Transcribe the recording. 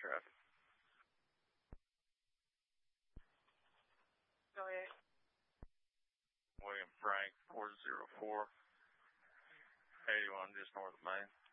traffic. Go ahead. William Frank, 404, 81, just north of Main.